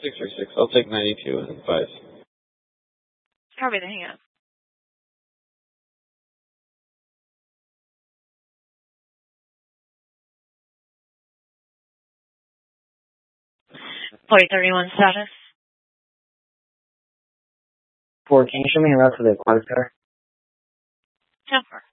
636. I'll take 92 and 5. Copy the hang up. Flight 31 status. 4, can you show me a route for the quad car? 10-4.